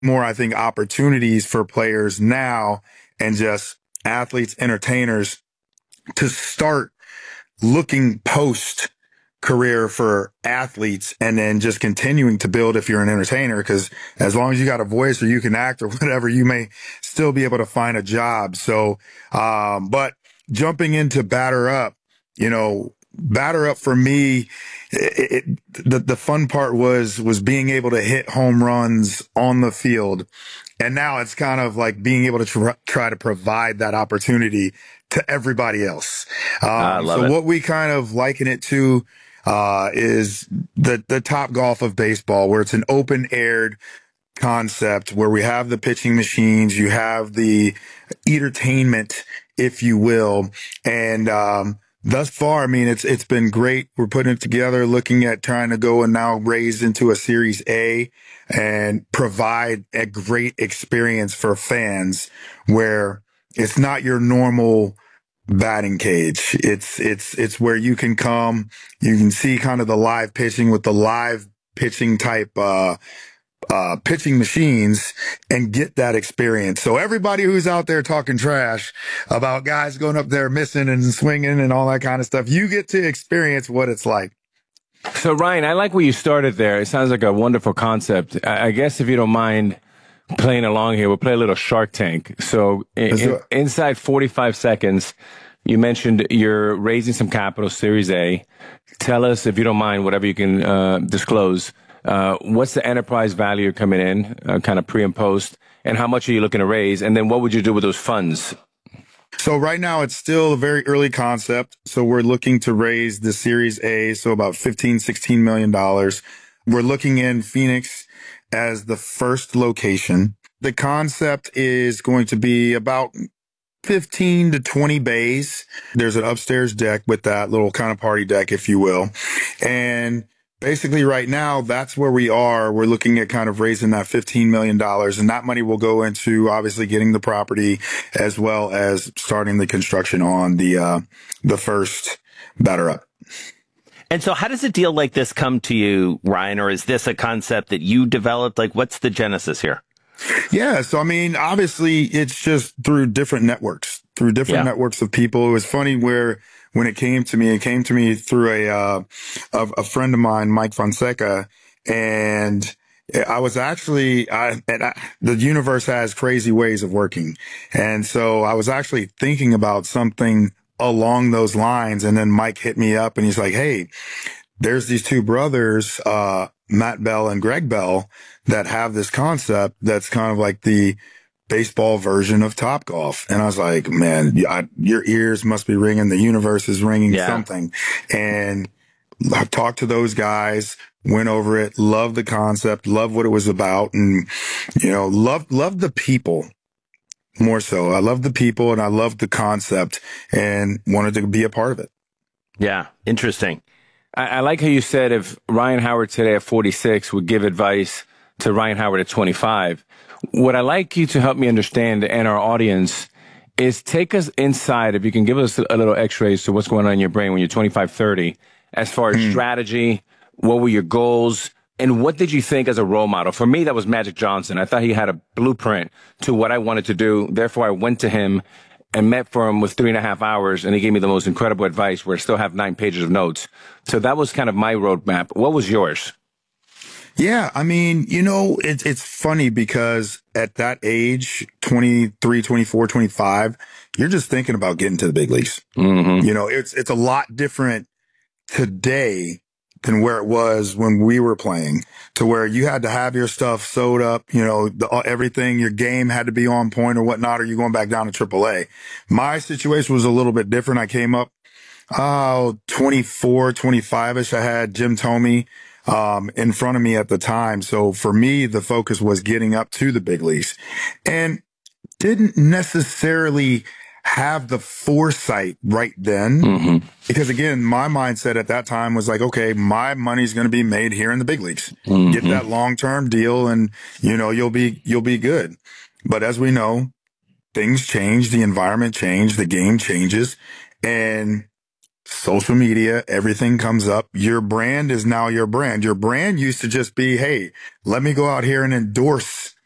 more, I think, opportunities for players now and just athletes, entertainers to start looking post career for athletes and then just continuing to build if you're an entertainer, because as long as you got a voice or you can act or whatever, you may still be able to find a job. So, but jumping into batter up, batter up for me, the fun part was being able to hit home runs on the field. And now it's kind of like being able to try to provide that opportunity to everybody else. So what we kind of liken it to, is the Top Golf of baseball, where it's an open aired concept where we have the pitching machines, you have the entertainment, if you will. And, thus far, I mean, it's been great. We're putting it together, looking at trying to go and now raise into a Series A and provide a great experience for fans where it's not your normal batting cage. It's where you can come, you can see kind of the live pitching with the live pitching type, pitching machines and get that experience. So everybody who's out there talking trash about guys going up there missing and swinging and all that kind of stuff, you get to experience what it's like. So Ryan, I like where you started there. It sounds like a wonderful concept. I guess if you don't mind playing along here, we'll play a little Shark Tank. So inside 45 seconds, you mentioned you're raising some capital, Series A. Tell us, if you don't mind, whatever you can disclose, what's the enterprise value coming in, kind of pre and post, and how much are you looking to raise? And then what would you do with those funds? So right now it's still a very early concept. So we're looking to raise the Series A. So about $15-16 million. We're looking in Phoenix as the first location. The concept is going to be about 15 to 20 bays. There's an upstairs deck with that little kind of party deck, if you will. And basically right now, that's where we are. We're looking at kind of raising that $15 million, and that money will go into obviously getting the property as well as starting the construction on the first batter up. And so how does a deal like this come to you, Ryan? Or is this a concept that you developed? Like, what's the genesis here? Yeah. So, I mean, obviously it's just through different networks, networks of people. It was funny when it came to me through a friend of mine, Mike Fonseca. And I was actually, the universe has crazy ways of working. And so I was actually thinking about something along those lines. And then Mike hit me up and he's like, hey, there's these two brothers, Matt Bell and Greg Bell, that have this concept that's kind of like the baseball version of Top Golf. And I was like, man, your ears must be ringing. The universe is ringing something. And I talked to those guys, went over it, loved the concept, loved what it was about, and, loved the people more so. I loved the people and I loved the concept and wanted to be a part of it. Yeah. Interesting. I like how you said if Ryan Howard today at 46 would give advice to Ryan Howard at 25. What I'd like you to help me understand and our audience is take us inside, if you can give us a little x-rays to what's going on in your brain when you're 25, 30, as far as strategy, what were your goals, and what did you think as a role model? For me, that was Magic Johnson. I thought he had a blueprint to what I wanted to do. Therefore, I went to him and met for him with 3.5 hours, and he gave me the most incredible advice where I still have 9 pages of notes. So that was kind of my roadmap. What was yours? Yeah, I mean, it's funny because at that age, 23, 24, 25, you're just thinking about getting to the big leagues. Mm-hmm. It's a lot different today than where it was when we were playing, to where you had to have your stuff sewed up, everything, your game had to be on point or whatnot, or you're going back down to AAA. My situation was a little bit different. I came up, 24, 25-ish. I had Jim Thome in front of me at the time. So for me, the focus was getting up to the big leagues, and didn't necessarily have the foresight right then. Because again, my mindset at that time was like, okay, my money's going to be made here in the big leagues. Get that long-term deal and, you'll be good. But as we know, things change, the environment changes, the game changes, and social media, everything comes up. Your brand is now your brand. Your brand used to just be, hey, let me go out here and endorse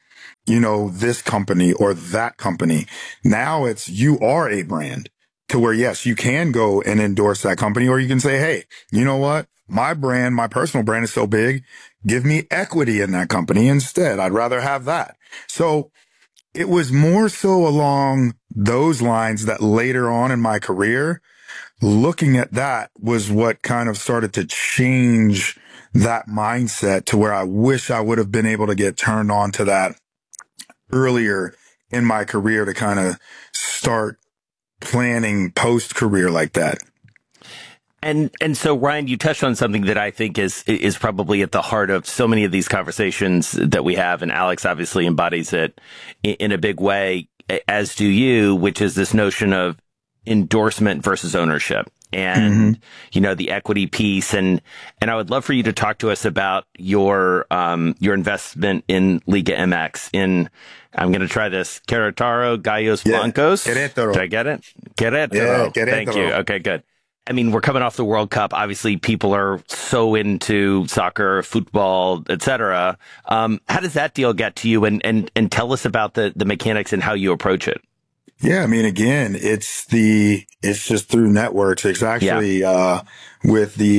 this company or that company. Now it's, you are a brand to where, yes, you can go and endorse that company, or you can say, hey, you know what? My brand, my personal brand is so big. Give me equity in that company instead. I'd rather have that. So it was more so along those lines that later on in my career, looking at that was what kind of started to change that mindset to where I wish I would have been able to get turned on to that earlier in my career to kind of start planning post-career like that. And so, Ryan, you touched on something that I think is probably at the heart of so many of these conversations that we have. And Alex obviously embodies it in a big way, as do you, which is this notion of endorsement versus ownership and, the equity piece. And I would love for you to talk to us about your investment in Liga MX I'm going to try this. Querétaro Gallos Blancos. Querétaro. Did I get it? Querétaro. Yeah, Querétaro. Thank you. Okay, good. I mean, we're coming off the World Cup. Obviously, people are so into soccer, football, etc. How does that deal get to you? And tell us about the mechanics and how you approach it. Yeah, I mean, again, it's just through networks. It's actually with the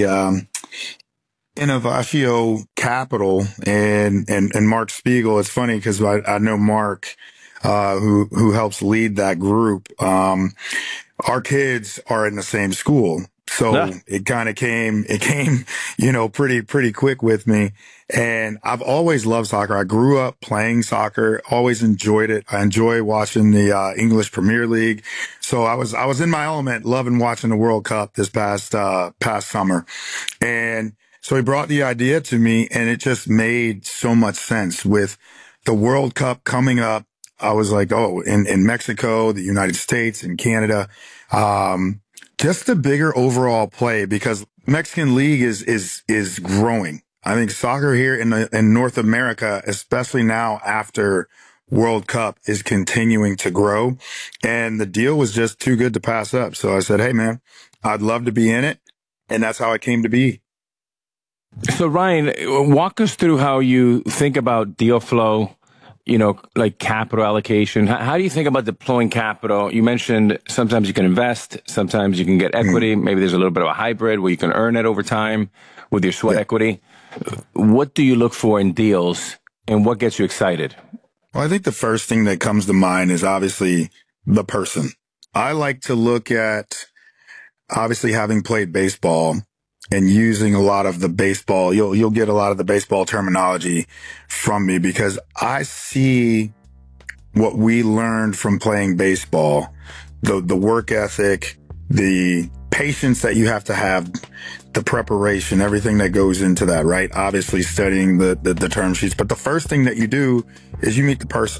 Innovatio Capital and Mark Spiegel. It's funny because I know Mark, who helps lead that group. Our kids are in the same school. So it kind of came, pretty quick with me. And I've always loved soccer. I grew up playing soccer, always enjoyed it. I enjoy watching the English Premier League. So I was in my element, loving watching the World Cup this past summer. And so he brought the idea to me, and it just made so much sense with the World Cup coming up. I was like, in Mexico, the United States, and Canada, just the bigger overall play, because Mexican League is growing. I think soccer here in North America, especially now after World Cup, is continuing to grow, and the deal was just too good to pass up. So I said, hey man, I'd love to be in it. And that's how it came to be. So Ryan, walk us through how you think about deal flow, like capital allocation. How do you think about deploying capital? You mentioned sometimes you can invest, sometimes you can get equity. Maybe there's a little bit of a hybrid where you can earn it over time with your sweat equity. What do you look for in deals, and what gets you excited? Well, I think the first thing that comes to mind is obviously the person. I like to look at, obviously having played baseball and using a lot of the baseball, you'll get a lot of the baseball terminology from me, because I see what we learned from playing baseball, the work ethic, the patience that you have to have, the preparation, everything that goes into that, right? Obviously studying the term sheets, but the first thing that you do is you meet the person.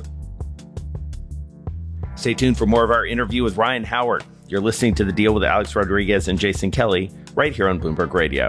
Stay tuned for more of our interview with Ryan Howard. You're listening to The Deal with Alex Rodriguez and Jason Kelly right here on Bloomberg Radio.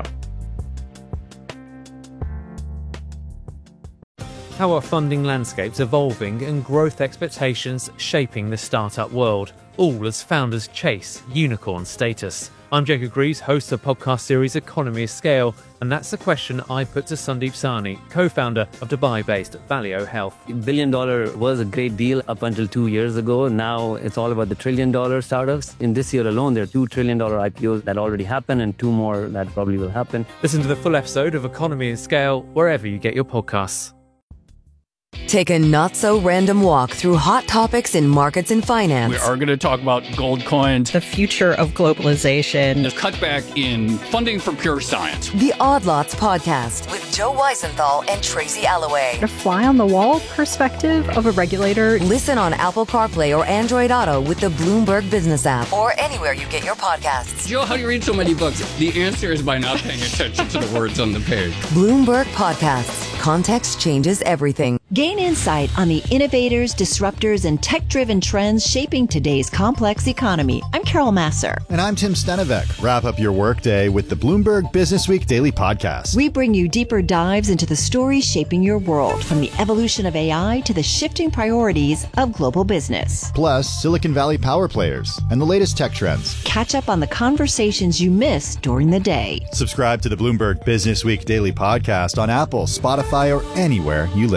How are funding landscapes evolving and growth expectations shaping the startup world, all as founders chase unicorn status? I'm Jacob Greaves, host of the podcast series Economy of Scale, and that's the question I put to Sandeep Sahni, co-founder of Dubai-based Valeo Health. $1 billion was a great deal up until 2 years ago. Now it's all about the $1 trillion startups. In this year alone, there are $2 trillion IPOs that already happened and 2 more that probably will happen. Listen to the full episode of Economy of Scale wherever you get your podcasts. Take a not-so-random walk through hot topics in markets and finance. We are going to talk about gold coins, the future of globalization, the cutback in funding for pure science. The Odd Lots Podcast with Joe Weisenthal and Tracy Alloway. The fly-on-the-wall perspective of a regulator. Listen on Apple CarPlay or Android Auto with the Bloomberg Business app, or anywhere you get your podcasts. Joe, how do you read so many books? The answer is by not paying attention to the words on the page. Bloomberg Podcasts. Context changes everything. Gain insight on the innovators, disruptors, and tech-driven trends shaping today's complex economy. I'm Carol Masser. And I'm Tim Stenevec. Wrap up your workday with the Bloomberg Businessweek Daily Podcast. We bring you deeper dives into the stories shaping your world, from the evolution of AI to the shifting priorities of global business. Plus, Silicon Valley power players and the latest tech trends. Catch up on the conversations you missed during the day. Subscribe to the Bloomberg Businessweek Daily Podcast on Apple, Spotify, or anywhere you listen.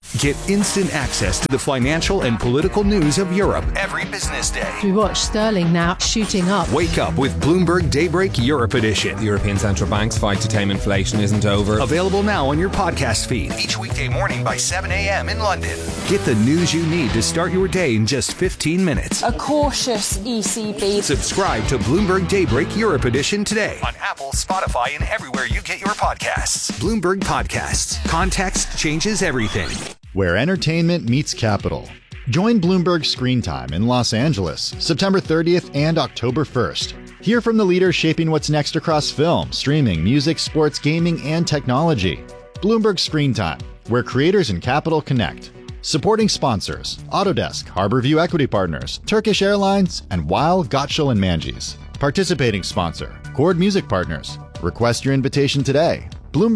Get instant access to the financial and political news of Europe every business day. We watch sterling now shooting up. Wake up with Bloomberg Daybreak Europe Edition. The European Central Bank's fight to tame inflation isn't over. Available now on your podcast feed each weekday morning by 7 a.m. in London. Get the news you need to start your day in just 15 minutes. A cautious ECB. Subscribe to Bloomberg Daybreak Europe Edition today on Apple, Spotify, and everywhere you get your podcasts. Bloomberg Podcasts. Context changes everything. Where entertainment meets capital. Join Bloomberg Screen Time in Los Angeles, September 30th and October 1st. Hear from the leaders shaping what's next across film, streaming, music, sports, gaming, and technology. Bloomberg Screen Time, where creators and capital connect. Supporting sponsors, Autodesk, Harborview Equity Partners, Turkish Airlines, and Weil, Gottschall & Manges. Participating sponsor, Chord Music Partners. Request your invitation today.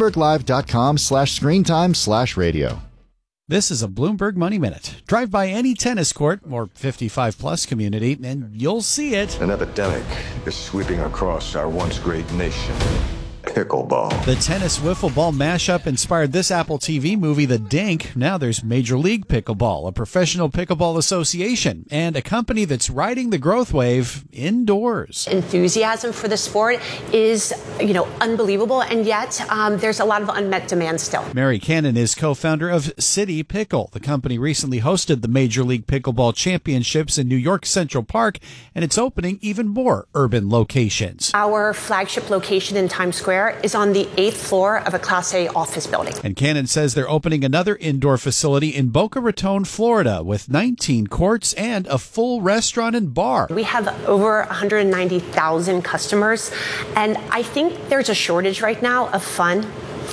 BloombergLive.com/screentime/radio. This is a Bloomberg Money Minute. Drive by any tennis court or 55-plus community, and you'll see it. An epidemic is sweeping across our once great nation. Pickleball. The tennis wiffle ball mashup inspired this Apple TV movie, The Dink. Now there's Major League Pickleball, a professional pickleball association, and a company that's riding the growth wave indoors. Enthusiasm for the sport is, unbelievable, and yet there's a lot of unmet demand still. Mary Cannon is co-founder of City Pickle. The company recently hosted the Major League Pickleball Championships in New York Central Park, and it's opening even more urban locations. Our flagship location in Times Square is on the 8th floor of a Class A office building. And Cannon says they're opening another indoor facility in Boca Raton, Florida, with 19 courts and a full restaurant and bar. We have over 190,000 customers, and I think there's a shortage right now of fun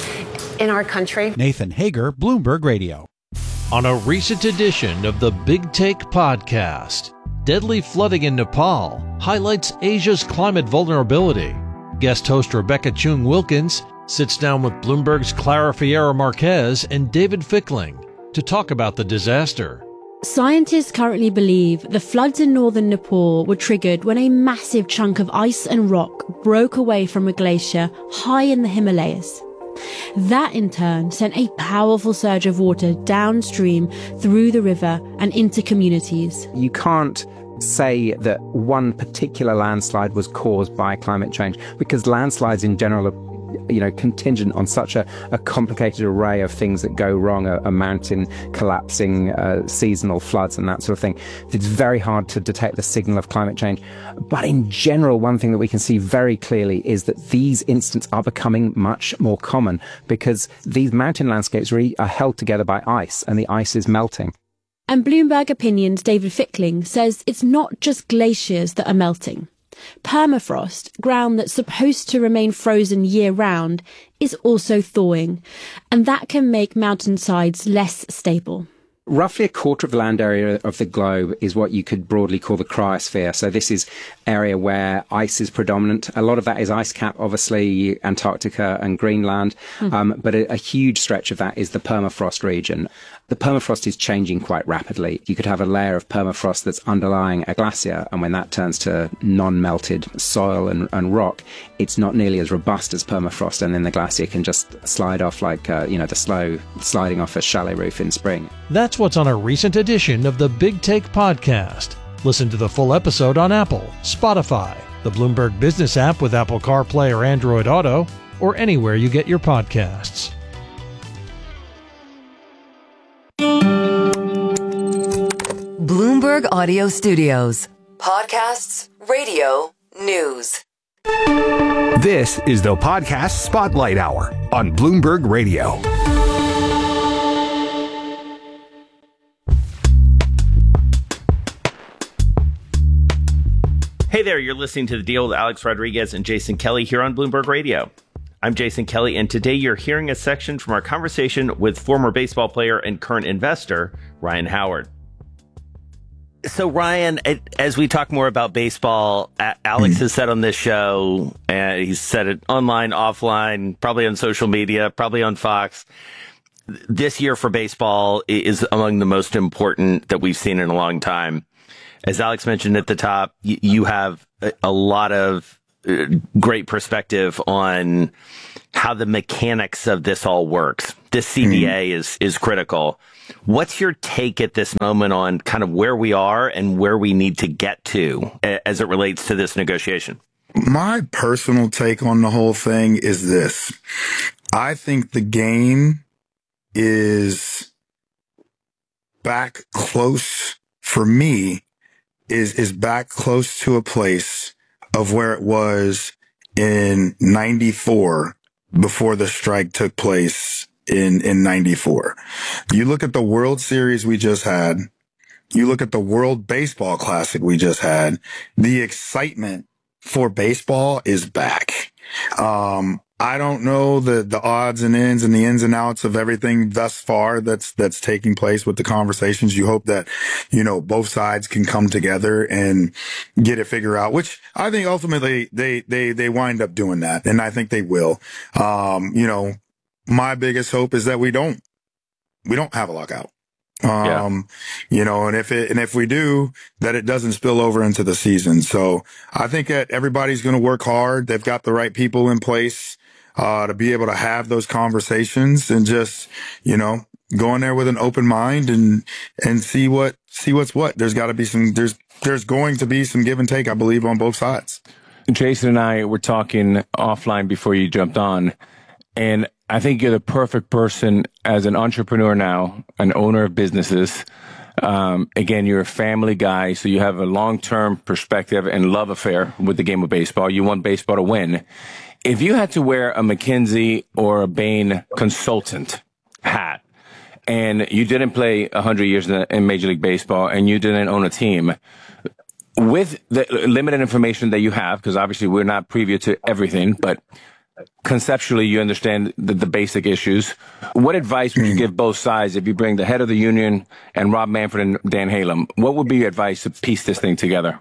in our country. Nathan Hager, Bloomberg Radio. On a recent edition of the Big Take podcast, deadly flooding in Nepal highlights Asia's climate vulnerability. Guest host Rebecca Chung Wilkins sits down with Bloomberg's Clara Fiera Marquez and David Fickling to talk about the disaster. Scientists currently believe the floods in northern Nepal were triggered when a massive chunk of ice and rock broke away from a glacier high in the Himalayas. That in turn sent a powerful surge of water downstream through the river and into communities. You can't say that one particular landslide was caused by climate change, because landslides in general are contingent on such a complicated array of things that go wrong, a mountain collapsing, seasonal floods and that sort of thing. It's very hard to detect the signal of climate change. But in general, one thing that we can see very clearly is that these incidents are becoming much more common because these mountain landscapes really are held together by ice, and the ice is melting. And Bloomberg Opinion's David Fickling says it's not just glaciers that are melting. Permafrost, ground that's supposed to remain frozen year-round, is also thawing, and that can make mountainsides less stable. Roughly a quarter of the land area of the globe is what you could broadly call the cryosphere. So this is area where ice is predominant. A lot of that is ice cap, obviously, Antarctica and Greenland. But a huge stretch of that is the permafrost region. The permafrost is changing quite rapidly. You could have a layer of permafrost that's underlying a glacier, and when that turns to non-melted soil and rock, it's not nearly as robust as permafrost, and then the glacier can just slide off like, the slow sliding off a chalet roof in spring. That's what's on a recent edition of the Big Take podcast. Listen to the full episode on Apple, Spotify, the Bloomberg Business app with Apple CarPlay or Android Auto, or anywhere you get your podcasts. Bloomberg Audio Studios. Podcasts, radio, news. This is the Podcast Spotlight Hour on Bloomberg Radio. Hey there, you're listening to The Deal with Alex Rodriguez and Jason Kelly here on Bloomberg Radio. I'm Jason Kelly, and today you're hearing a section from our conversation with former baseball player and current investor, Ryan Howard. So, Ryan, as we talk more about baseball, Alex has said on this show, and he's said it online, offline, probably on social media, probably on Fox, this year for baseball is among the most important that we've seen in a long time. As Alex mentioned at the top, you have a lot of great perspective on how the mechanics of this all works. This CBA is critical. What's your take at this moment on kind of where we are and where we need to get to as it relates to this negotiation? My personal take on the whole thing is this. I think the game is back close, for me, is back close to a place of where it was in 94 before the strike took place in 94. You look at the World Series we just had. You look at the World Baseball Classic we just had. The excitement for baseball is back. I don't know the odds and ends and the ins and outs of everything thus far that's taking place with the conversations. You hope that, both sides can come together and get it figured out, which I think ultimately they wind up doing that. And I think they will. My biggest hope is that we don't have a lockout. And if we do, that it doesn't spill over into the season. So I think that everybody's going to work hard. They've got the right people in place, to be able to have those conversations and just, go in there with an open mind and see what's what. There's got to be there's going to be some give and take, I believe, on both sides. Jason and I were talking offline before you jumped on, and I think you're the perfect person as an entrepreneur now, an owner of businesses. Again, you're a family guy, so you have a long-term perspective and love affair with the game of baseball. You want baseball to win. If you had to wear a McKinsey or a Bain consultant hat, and you didn't play 100 years in Major League Baseball, and you didn't own a team, with the limited information that you have, because obviously we're not privy to everything, but conceptually, you understand the basic issues. What advice would you give both sides if you bring the head of the union and Rob Manfred and Dan Halem? What would be your advice to piece this thing together?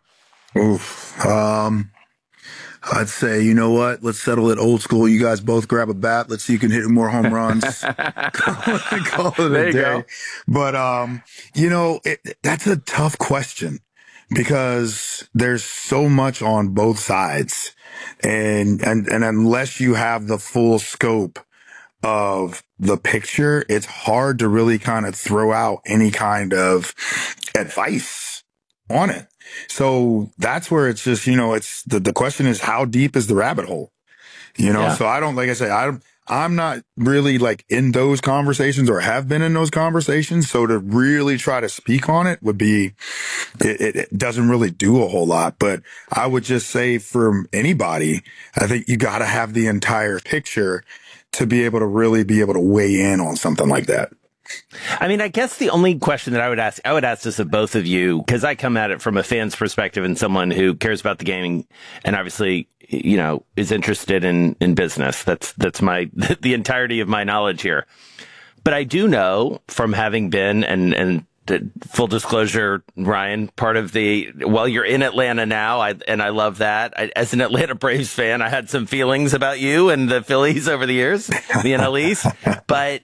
I'd say, you know what? Let's settle it old school. You guys both grab a bat. Let's see who can hit more home runs. Call it a day. Go. But, that's a tough question because there's so much on both sides. And unless you have the full scope of the picture, it's hard to really kind of throw out any kind of advice on it. So that's where it's just, it's the question is, how deep is the rabbit hole? So I don't, like I say, I'm not really like in those conversations or have been in those conversations. So to really try to speak on it would be, it doesn't really do a whole lot. But I would just say from anybody, I think you got to have the entire picture to be able to really be able to weigh in on something like that. I mean, I guess the only question that I would ask this of both of you, because I come at it from a fan's perspective and someone who cares about the game and obviously, is interested in business. That's my, the entirety of my knowledge here. But I do know from having been, and full disclosure, Ryan, part of you're in Atlanta now, and I love that. As an Atlanta Braves fan, I had some feelings about you and the Phillies over the years, the NL East. But,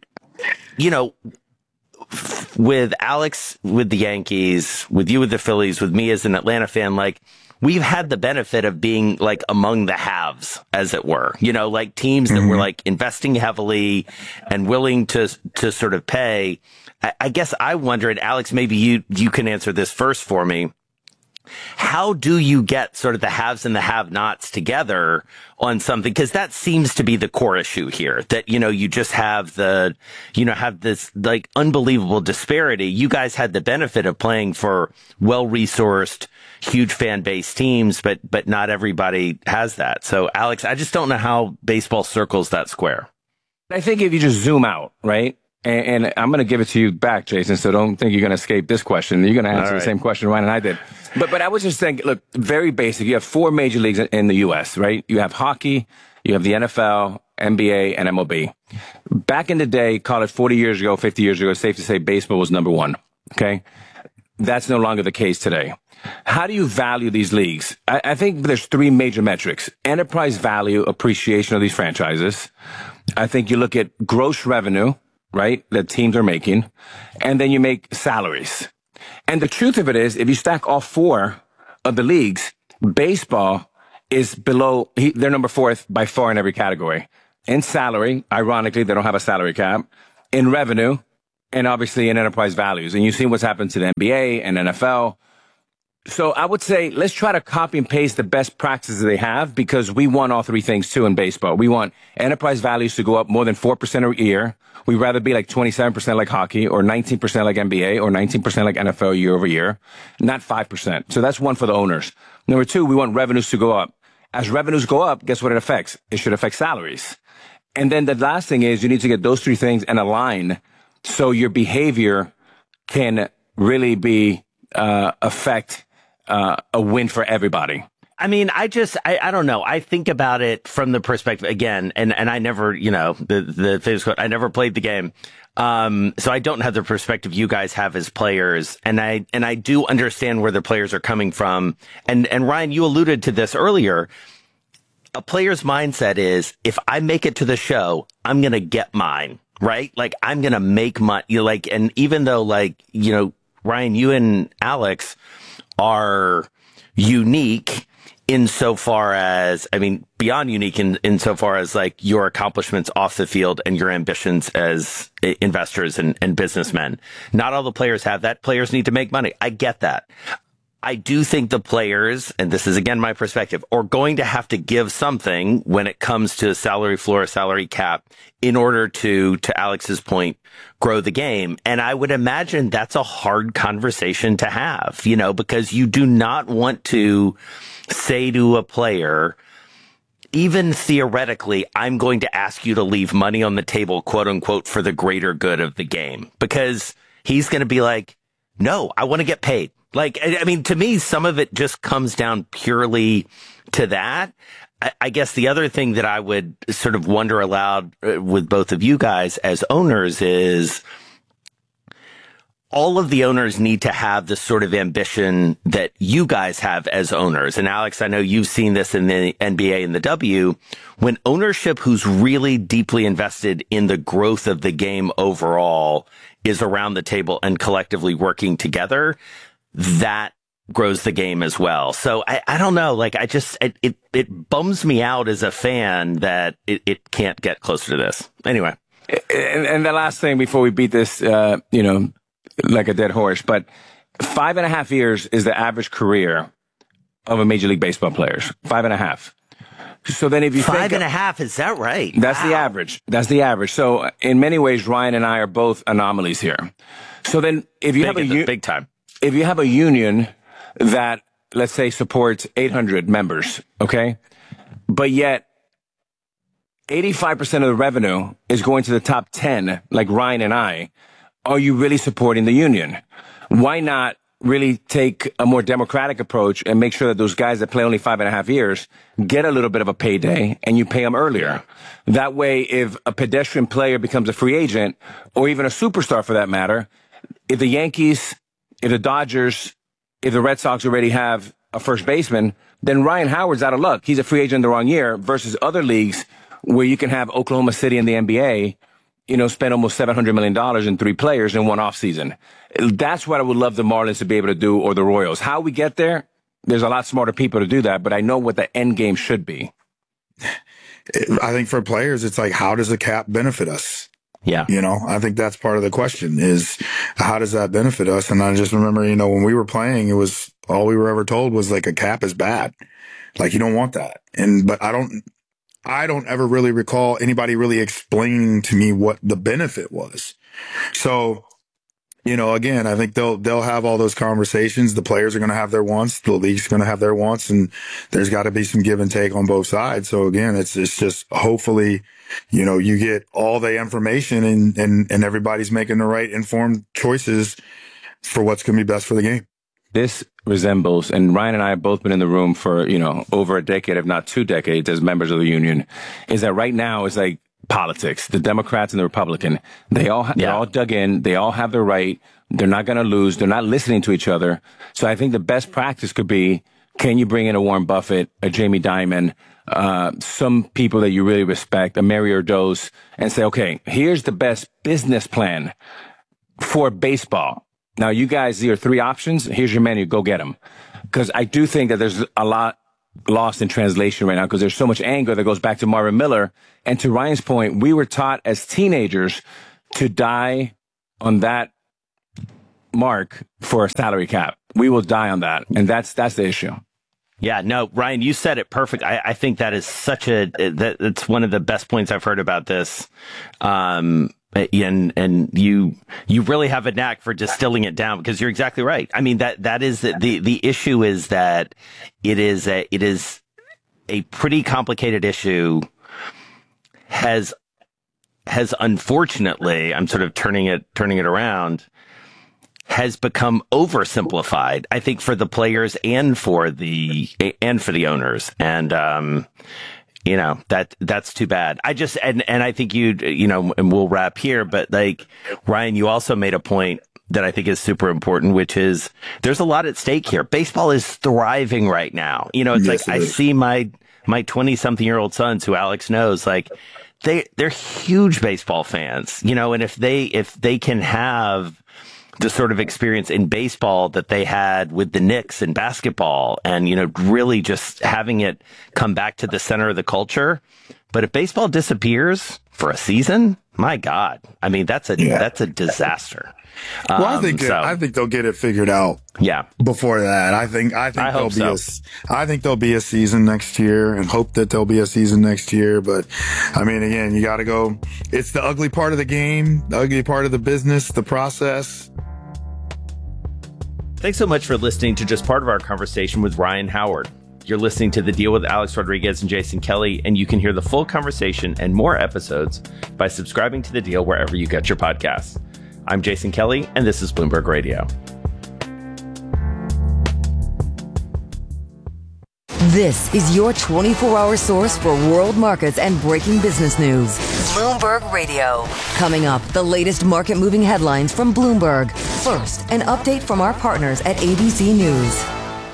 with Alex, with the Yankees, with you with the Phillies, with me as an Atlanta fan, we've had the benefit of being among the haves, as it were, teams that were investing heavily and willing to sort of pay. I guess I wonder, and Alex, maybe you can answer this first for me. How do you get sort of the haves and the have-nots together on something? Because that seems to be the core issue here, that, you just have have this unbelievable disparity. You guys had the benefit of playing for well-resourced, huge fan base teams, but not everybody has that. So Alex, I just don't know how baseball circles that square. I think if you just zoom out, right? And I'm going to give it to you back, Jason, so don't think you're going to escape this question. You're going to answer the same question Ryan and I did. But I was just thinking, look, very basic. You have 4 major leagues in the U.S., right? You have hockey, you have the NFL, NBA, and MLB. Back in the day, call it 40 years ago, 50 years ago, it's safe to say baseball was number 1, okay? That's no longer the case today. How do you value these leagues? I think there's 3 major metrics. Enterprise value, appreciation of these franchises. I think you look at gross revenue, right, that teams are making, and then you make salaries. And the truth of it is, if you stack all 4 of the leagues, baseball is below, they're number 4th by far in every category. in salary. Ironically, they don't have a salary cap, in revenue, and obviously in enterprise values. And you've seen what's happened to the NBA and NFL. So I would say let's try to copy and paste the best practices they have, because we want all three things too in baseball. We want enterprise values to go up more than 4% a year. We'd rather be like 27% like hockey, or 19% like NBA, or 19% like NFL year over year, not 5%. So that's one for the owners. Number two, we want revenues to go up. As revenues go up, guess what it affects? It should affect salaries. And then the last thing is you need to get those three things and align so your behavior can really be affect a win for everybody. I mean, I don't know. I think about it from the perspective, again, and I never, the famous quote, I never played the game. So I don't have the perspective you guys have as players. And I do understand where the players are coming from. And Ryan, you alluded to this earlier. A player's mindset is, if I make it to the show, I'm going to get mine, right? Like, I'm going to make money. And even though, Ryan, you and Alex are unique insofar as, beyond unique insofar as your accomplishments off the field and your ambitions as investors and businessmen. Not all the players have that. Players need to make money. I get that. I do think the players, and this is again my perspective, are going to have to give something when it comes to salary floor, salary cap, in order to Alex's point, grow the game. And I would imagine that's a hard conversation to have, because you do not want to say to a player, even theoretically, I'm going to ask you to leave money on the table, quote unquote, for the greater good of the game, because he's going to be like, no, I want to get paid. To me, some of it just comes down purely to that. I guess the other thing that I would sort of wonder aloud with both of you guys as owners is, all of the owners need to have the sort of ambition that you guys have as owners. And Alex, I know you've seen this in the NBA and the W. When ownership who's really deeply invested in the growth of the game overall is around the table and collectively working together, that grows the game as well. So I don't know. It bums me out as a fan that it can't get closer to this. Anyway. And the last thing before we beat this, like a dead horse, but 5.5 years is the average career of a Major League Baseball player. 5.5. So then if you think 5.5, is that right? That's the average. That's the average. So in many ways, Ryan and I are both anomalies here. So then if you have big time. If you have a union that, let's say, supports 800 members, okay, but yet 85% of the revenue is going to the top 10, like Ryan and I, are you really supporting the union? Why not really take a more democratic approach and make sure that those guys that play only 5.5 years get a little bit of a payday and you pay them earlier? That way, if a pedestrian player becomes a free agent, or even a superstar for that matter, if the Yankees, if the Dodgers, if the Red Sox already have a first baseman, then Ryan Howard's out of luck. He's a free agent in the wrong year, versus other leagues where you can have Oklahoma City in the NBA, spend almost $700 million in 3 players in one offseason. That's what I would love the Marlins to be able to do, or the Royals. How we get there, there's a lot smarter people to do that, but I know what the end game should be. I think for players, it's like, how does the cap benefit us? Yeah. I think that's part of the question is, how does that benefit us? And I just remember, when we were playing, it was all we were ever told was a cap is bad. You don't want that. But I don't ever really recall anybody really explaining to me what the benefit was. So, again, I think they'll have all those conversations. The players are going to have their wants. The league's going to have their wants, and there's got to be some give and take on both sides. So again, it's just hopefully, you get all the information and everybody's making the right informed choices for what's going to be best for the game. This resembles, and Ryan and I have both been in the room for, over a decade, if not 2 decades as members of the union, is that right now it's like politics. The Democrats and the Republican, they're all dug in. They all have their right. They're not going to lose. They're not listening to each other. So I think the best practice could be, can you bring in a Warren Buffett, a Jamie Dimon, some people that you really respect, a Mario Dose, and say, okay, here's the best business plan for baseball. Now, you guys, here are 3 options. Here's your menu. Go get them. Because I do think that there's a lot lost in translation right now because there's so much anger that goes back to Marvin Miller. And to Ryan's point, we were taught as teenagers to die on that mark for a salary cap. We will die on that. And that's the issue. Yeah, no, Ryan, you said it perfect. I think that is that's one of the best points I've heard about this. And you really have a knack for distilling it down, because you're exactly right. I mean, that is the issue is that it is a pretty complicated issue. Has unfortunately, I'm sort of turning it around, has become oversimplified, I think, for the players and for the owners. And, that's too bad. And I think and we'll wrap here, but like, Ryan, you also made a point that I think is super important, which is there's a lot at stake here. Baseball is thriving right now. It's yes, like, I see my 20-something-year-old sons, who Alex knows, like, they're huge baseball fans, and if they can have the sort of experience in baseball that they had with the Knicks in basketball, and, really just having it come back to the center of the culture. But if baseball disappears for a season, my God, I mean, that's a disaster. Well, I think they'll get it figured out. Yeah. Before that, I think there'll be a season next year, and hope that there'll be a season next year. But I mean, again, you got to go. It's the ugly part of the game, the ugly part of the business, the process. Thanks so much for listening to just part of our conversation with Ryan Howard. You're listening to The Deal with Alex Rodriguez and Jason Kelly, and you can hear the full conversation and more episodes by subscribing to The Deal wherever you get your podcasts. I'm Jason Kelly, and this is Bloomberg Radio. This is your 24-hour source for world markets and breaking business news. Bloomberg Radio. Coming up, the latest market-moving headlines from Bloomberg. First, an update from our partners at ABC News.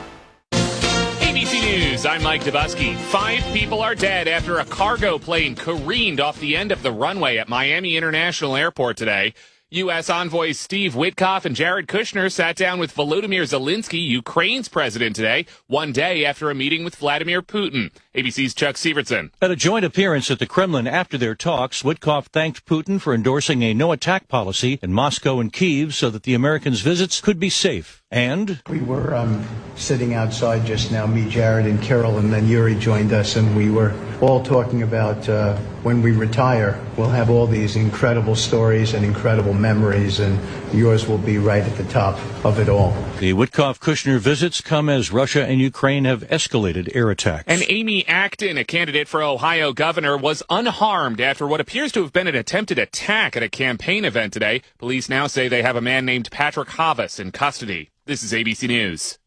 ABC News, I'm Mike Dubusky. 5 people are dead after a cargo plane careened off the end of the runway at Miami International Airport today. U.S. envoys Steve Witkoff and Jared Kushner sat down with Volodymyr Zelensky, Ukraine's president, today, one day after a meeting with Vladimir Putin. ABC's Chuck Sievertson. At a joint appearance at the Kremlin after their talks, Witkoff thanked Putin for endorsing a no-attack policy in Moscow and Kyiv so that the Americans' visits could be safe. And we were sitting outside just now, me, Jared, and Kirill, and then Yuri joined us, and we were all talking about when we retire, we'll have all these incredible stories and incredible memories, and yours will be right at the top of it all. The Witkoff-Kushner visits come as Russia and Ukraine have escalated air attacks. And Amy Acton, a candidate for Ohio governor, was unharmed after what appears to have been an attempted attack at a campaign event today. Police now say they have a man named Patrick Havas in custody. This is ABC News.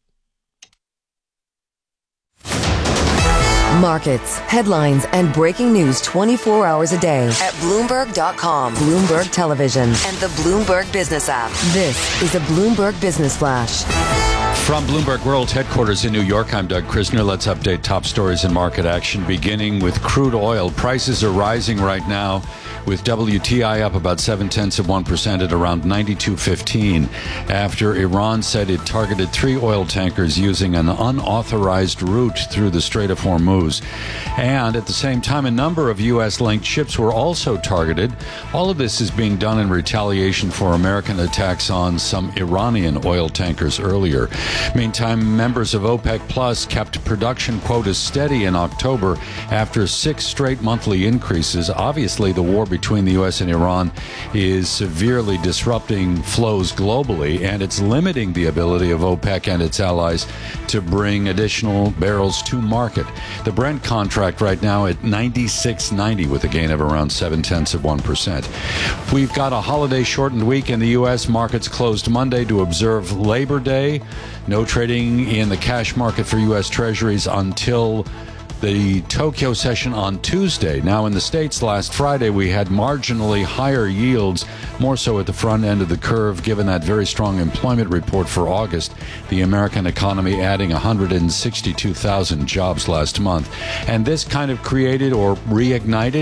Markets, headlines, and breaking news 24 hours a day at Bloomberg.com, Bloomberg Television, and the Bloomberg Business app. This is a Bloomberg Business Flash. From Bloomberg World Headquarters in New York, I'm Doug Krisner. Let's update top stories in market action, beginning with crude oil. Prices are rising right now, with WTI up about 0.7% at around $92.15 after Iran said it targeted 3 oil tankers using an unauthorized route through the Strait of Hormuz. And at the same time, a number of U.S.-linked ships were also targeted. All of this is being done in retaliation for American attacks on some Iranian oil tankers earlier. Meantime, members of OPEC Plus kept production quotas steady in October after 6 straight monthly increases. Obviously, the war between the U.S. and Iran is severely disrupting flows globally, and it's limiting the ability of OPEC and its allies to bring additional barrels to market. The Brent contract right now at $96.90 with a gain of around 0.7%. We've got a holiday-shortened week in the U.S. Markets closed Monday to observe Labor Day. No trading in the cash market for U.S. Treasuries until the Tokyo session on Tuesday. Now, in the States last Friday, we had marginally higher yields, more so at the front end of the curve, given that very strong employment report for August. The American economy adding 162,000 jobs last month. And this kind of created or reignited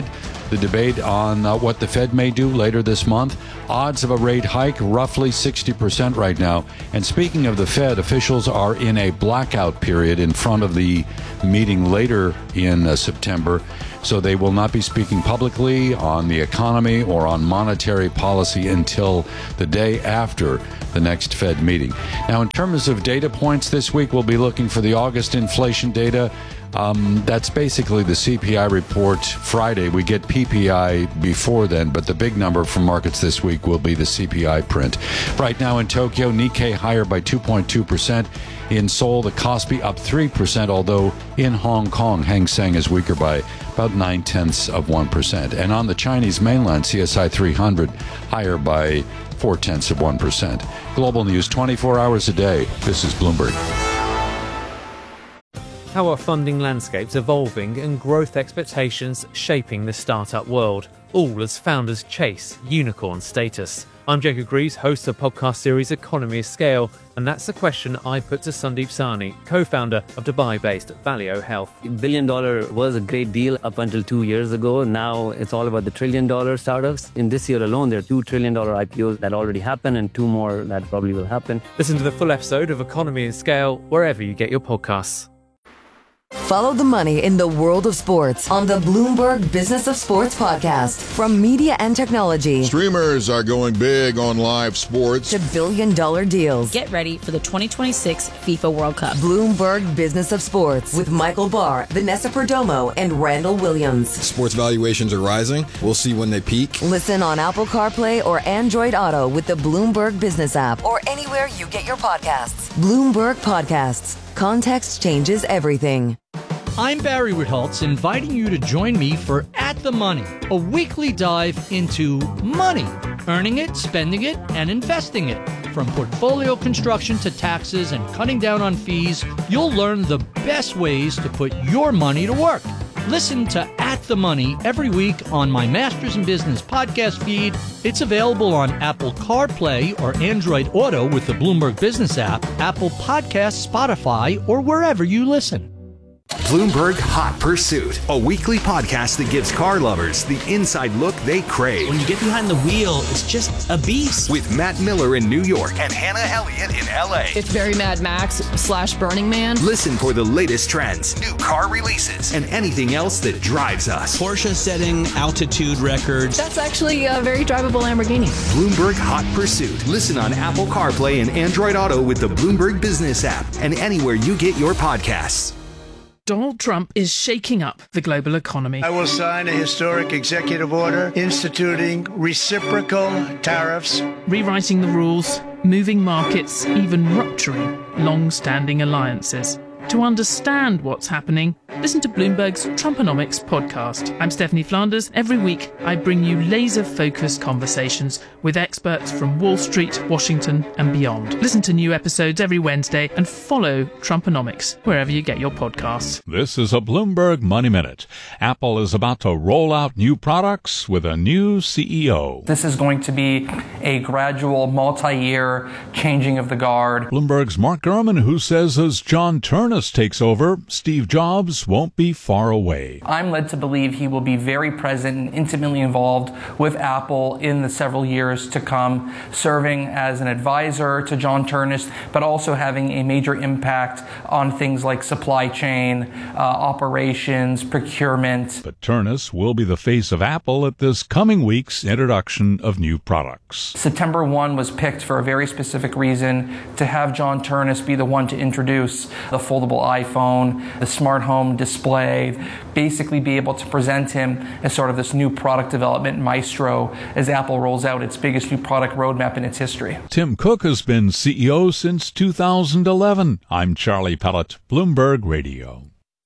The debate on what the Fed may do later this month. Odds of a rate hike, roughly 60% right now. And speaking of the Fed, officials are in a blackout period in front of the meeting later in September. So they will not be speaking publicly on the economy or on monetary policy until the day after the next Fed meeting. Now, in terms of data points this week, we'll be looking for the August inflation data. That's basically the CPI report Friday. We get PPI before then, but the big number from markets this week will be the CPI print. Right now in Tokyo, Nikkei higher by 2.2%. In Seoul, the Kospi up 3%, although in Hong Kong, Hang Seng is weaker by about 0.9%. And on the Chinese mainland, CSI 300 higher by 0.4%. Global news 24 hours a day. This is Bloomberg. How are funding landscapes evolving and growth expectations shaping the startup world, all as founders chase unicorn status? I'm Jacob Greaves, host of the podcast series Economy of Scale, and that's the question I put to Sandeep Sahni, co-founder of Dubai-based Valeo Health. $1 billion was a great deal up until 2 years ago. Now it's all about the $1 trillion startups. In this year alone, there are $2 trillion IPOs that already happened and 2 more that probably will happen. Listen to the full episode of Economy of Scale wherever you get your podcasts. Follow the money in the world of sports on the Bloomberg Business of Sports podcast. From media and technology, streamers are going big on live sports, to billion-dollar deals. Get ready for the 2026 FIFA World Cup. Bloomberg Business of Sports with Michael Barr, Vanessa Perdomo, and Randall Williams. Sports valuations are rising. We'll see when they peak. Listen on Apple CarPlay or Android Auto with the Bloomberg Business app or anywhere you get your podcasts. Bloomberg Podcasts. Context changes everything. I'm Barry Ritholtz, inviting you to join me for At the Money, a weekly dive into money, earning it, spending it, and investing it. From portfolio construction to taxes and cutting down on fees, you'll learn the best ways to put your money to work. Listen to At the Money every week on my Masters in Business podcast feed. It's available on Apple CarPlay or Android Auto with the Bloomberg Business app, Apple Podcasts, Spotify, or wherever you listen. Bloomberg Hot Pursuit, a weekly podcast that gives car lovers the inside look they crave. When you get behind the wheel, it's just a beast. With Matt Miller in New York and Hannah Elliott in LA. It's very Mad Max / Burning Man. Listen for the latest trends, new car releases, and anything else that drives us. Porsche setting altitude records. That's actually a very drivable Lamborghini. Bloomberg Hot Pursuit. Listen on Apple CarPlay and Android Auto with the Bloomberg Business app and anywhere you get your podcasts. Donald Trump is shaking up the global economy. I will sign a historic executive order instituting reciprocal tariffs, rewriting the rules, moving markets, even rupturing long-standing alliances. To understand what's happening, listen to Bloomberg's Trumponomics podcast. I'm Stephanie Flanders. Every week, I bring you laser-focused conversations with experts from Wall Street, Washington, and beyond. Listen to new episodes every Wednesday and follow Trumponomics wherever you get your podcasts. This is a Bloomberg Money Minute. Apple is about to roll out new products with a new CEO. This is going to be a gradual, multi-year changing of the guard. Bloomberg's Mark Gurman, who says as John Turnus takes over, Steve Jobs won't be far away. I'm led to believe he will be very present and intimately involved with Apple in the several years to come, serving as an advisor to John Turnus, but also having a major impact on things like supply chain, operations, procurement. But Turnus will be the face of Apple at this coming week's introduction of new products. September 1 was picked for a very specific reason, to have John Turnus be the one to introduce the foldable iPhone, the smart home display, basically be able to present him as sort of this new product development maestro as Apple rolls out its biggest new product roadmap in its history. Tim Cook has been CEO since 2011. I'm Charlie Pellet, Bloomberg Radio.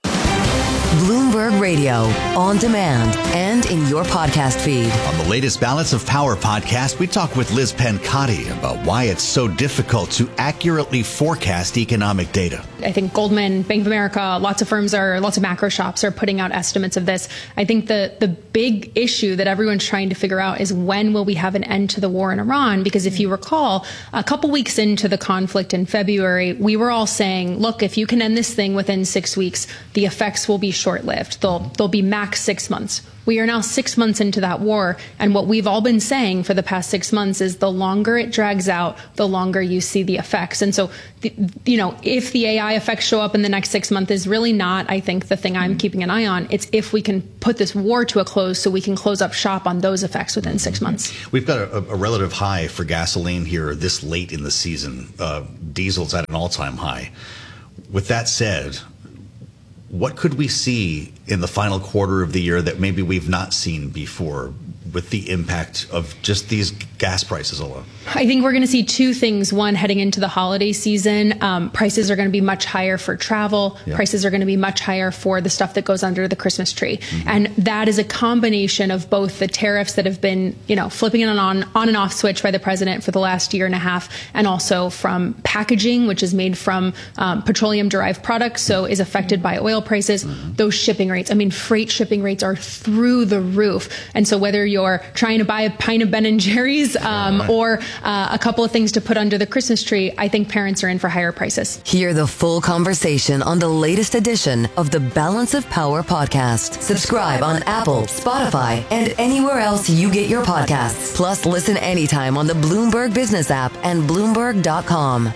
Bloomberg Radio, on demand and in your podcast feed. On the latest Balance of Power podcast, we talk with Liz Pencotti about why it's so difficult to accurately forecast economic data. I think Goldman, Bank of America, lots of macro shops are putting out estimates of this. I think the big issue that everyone's trying to figure out is when will we have an end to the war in Iran? Because if you recall, a couple weeks into the conflict in February, we were all saying, look, if you can end this thing within 6 weeks, the effects will be short-lived. They'll be max 6 months. We are now 6 months into that war. And what we've all been saying for the past 6 months is the longer it drags out, the longer you see the effects. And so, if the AI effects show up in the next 6 months is really not, I think, the thing I'm keeping an eye on. It's if we can put this war to a close so we can close up shop on those effects within 6 months. We've got a relative high for gasoline here this late in the season. Diesel's at an all-time high. With that said, what could we see in the final quarter of the year that maybe we've not seen before with the impact of just these gas prices alone? I think we're going to see two things. One, heading into the holiday season, prices are going to be much higher for travel. Yeah. Prices are going to be much higher for the stuff that goes under the Christmas tree. Mm-hmm. And that is a combination of both the tariffs that have been, flipping an on and off switch by the president for the last year and a half, and also from packaging, which is made from petroleum derived products, so is affected by oil prices. Mm-hmm. Those shipping rates, freight shipping rates are through the roof. And so whether you're trying to buy a pint of Ben & Jerry's or a couple of things to put under the Christmas tree, I think parents are in for higher prices. Hear the full conversation on the latest edition of the Balance of Power podcast. Subscribe on Apple, Spotify, and anywhere else you get your podcasts. Plus, listen anytime on the Bloomberg Business app and Bloomberg.com.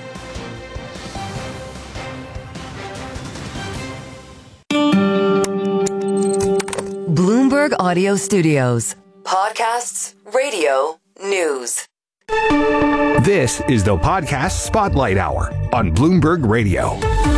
Bloomberg Audio Studios. Podcasts, radio, news. This is the Podcast Spotlight Hour on Bloomberg Radio.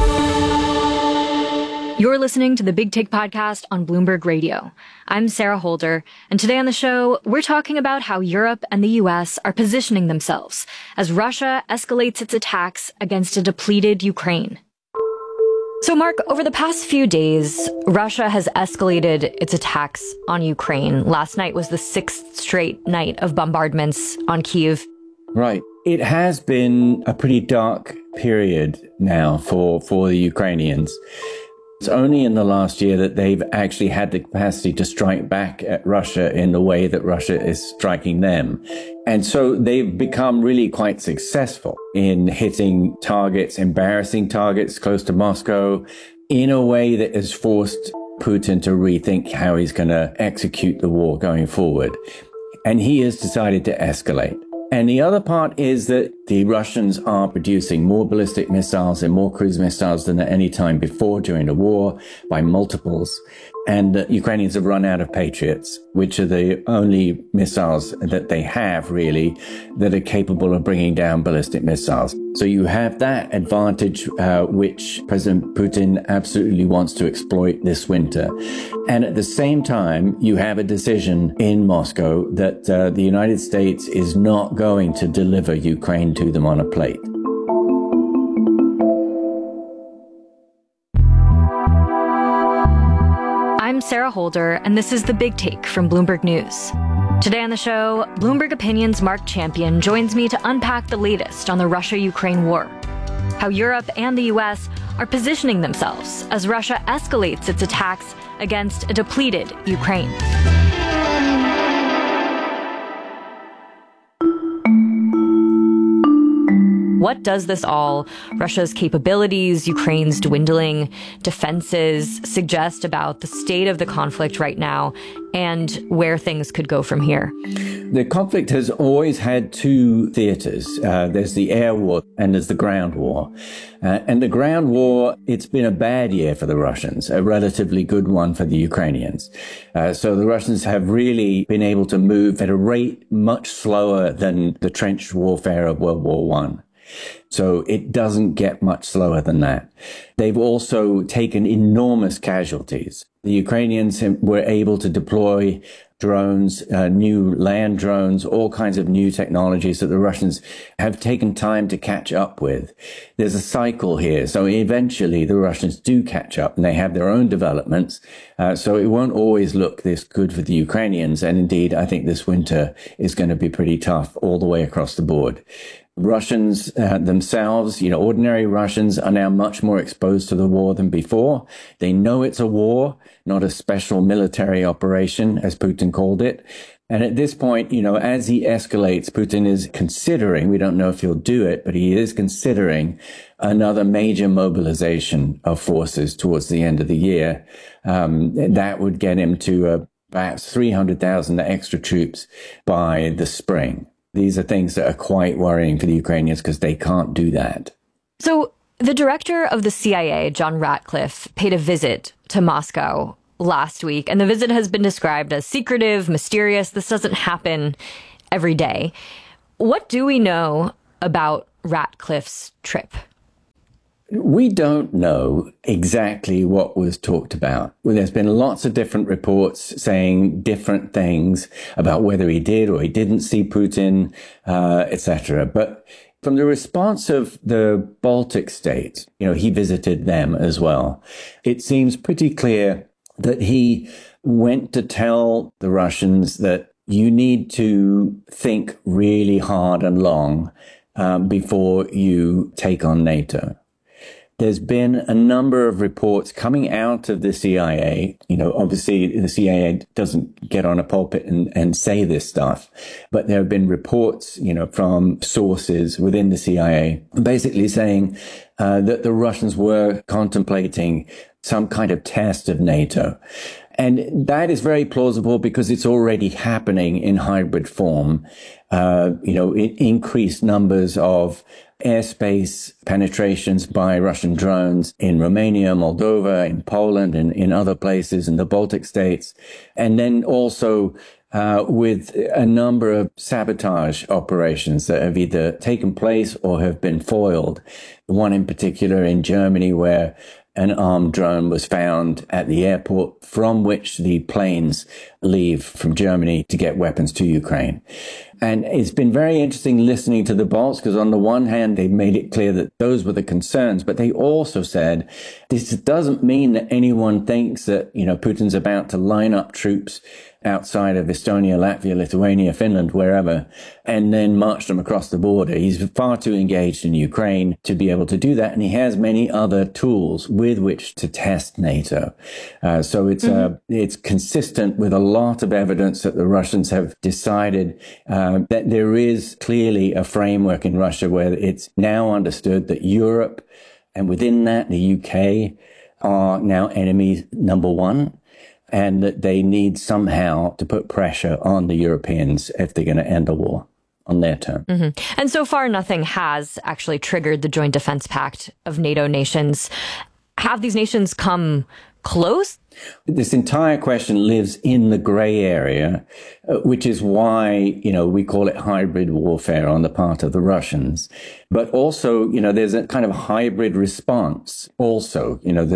You're listening to the Big Take Podcast on Bloomberg Radio. I'm Sarah Holder, and today on the show, we're talking about how Europe and the U.S. are positioning themselves as Russia escalates its attacks against a depleted Ukraine. So, Mark, over the past few days, Russia has escalated its attacks on Ukraine. Last night was the 6th straight night of bombardments on Kyiv. Right. It has been a pretty dark period now for the Ukrainians. It's only in the last year that they've actually had the capacity to strike back at Russia in the way that Russia is striking them. And so they've become really quite successful in hitting targets, embarrassing targets close to Moscow, in a way that has forced Putin to rethink how he's going to execute the war going forward. And he has decided to escalate. And the other part is that the Russians are producing more ballistic missiles and more cruise missiles than at any time before during the war by multiples. And the Ukrainians have run out of Patriots, which are the only missiles that they have, really, that are capable of bringing down ballistic missiles. So you have that advantage, which President Putin absolutely wants to exploit this winter. And at the same time, you have a decision in Moscow that the United States is not going to deliver Ukraine to them on a plate. I'm Sarah Holder, and this is The Big Take from Bloomberg News. Today on the show, Bloomberg Opinion's Mark Champion joins me to unpack the latest on the Russia-Ukraine war, how Europe and the U.S. are positioning themselves as Russia escalates its attacks against a depleted Ukraine. What does this all, Russia's capabilities, Ukraine's dwindling defenses, suggest about the state of the conflict right now and where things could go from here? The conflict has always had two theaters. There's the air war and there's the ground war. And the ground war, it's been a bad year for the Russians, a relatively good one for the Ukrainians. So the Russians have really been able to move at a rate much slower than the trench warfare of World War I. So it doesn't get much slower than that. They've also taken enormous casualties. The Ukrainians were able to deploy drones, new land drones, all kinds of new technologies that the Russians have taken time to catch up with. There's a cycle here. So eventually the Russians do catch up and they have their own developments. So it won't always look this good for the Ukrainians. And indeed, I think this winter is going to be pretty tough all the way across the board. Russians themselves, ordinary Russians are now much more exposed to the war than before. They know it's a war, not a special military operation, as Putin called it. And at this point, as he escalates, Putin is considering, we don't know if he'll do it, but he is considering another major mobilization of forces towards the end of the year. That would get him to perhaps 300,000 extra troops by the spring. These are things that are quite worrying for the Ukrainians because they can't do that. So the director of the CIA, John Ratcliffe, paid a visit to Moscow last week, and the visit has been described as secretive, mysterious. This doesn't happen every day. What do we know about Ratcliffe's trip? We don't know exactly what was talked about. Well, there's been lots of different reports saying different things about whether he did or he didn't see Putin, etc. But from the response of the Baltic states, he visited them as well. It seems pretty clear that he went to tell the Russians that you need to think really hard and long before you take on NATO. There's been a number of reports coming out of the CIA. Obviously the CIA doesn't get on a pulpit and say this stuff, but there have been reports, from sources within the CIA basically saying that the Russians were contemplating some kind of test of NATO. And that is very plausible because it's already happening in hybrid form. Increased numbers of airspace penetrations by Russian drones in Romania, Moldova, in Poland, and in other places in the Baltic states. And then also with a number of sabotage operations that have either taken place or have been foiled. One in particular in Germany where an armed drone was found at the airport from which the planes leave from Germany to get weapons to Ukraine. And it's been very interesting listening to the Balts because on the one hand, they made it clear that those were the concerns, but they also said this doesn't mean that anyone thinks that, Putin's about to line up troops outside of Estonia, Latvia, Lithuania, Finland, wherever, and then march them across the border. He's far too engaged in Ukraine to be able to do that. And he has many other tools with which to test NATO. So it's consistent with a lot of evidence that the Russians have decided that there is clearly a framework in Russia where it's now understood that Europe and within that the UK are now enemy number one, and that they need somehow to put pressure on the Europeans if they're going to end the war on their terms. Mm-hmm. And so far, nothing has actually triggered the Joint Defense Pact of NATO nations. Have these nations come close? This entire question lives in the gray area, which is why, we call it hybrid warfare on the part of the Russians. But also, there's a kind of hybrid response also.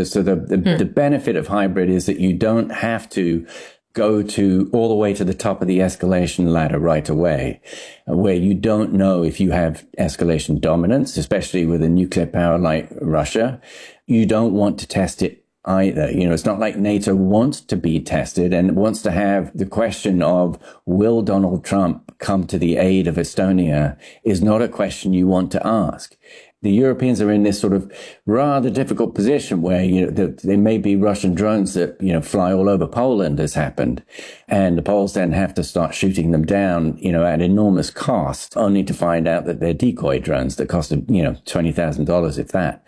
The benefit of hybrid is that you don't have to go all the way to the top of the escalation ladder right away, where you don't know if you have escalation dominance, especially with a nuclear power like Russia. You don't want to test it either. It's not like NATO wants to be tested and wants to have the question of will Donald Trump come to the aid of Estonia is not a question you want to ask. The Europeans are in this sort of rather difficult position where, there may be Russian drones that, fly all over Poland as happened. And the Poles then have to start shooting them down, at enormous cost, only to find out that they're decoy drones that cost, $20,000, if that.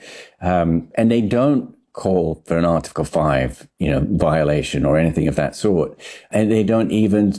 And they don't call for an Article 5, violation or anything of that sort. And they don't even,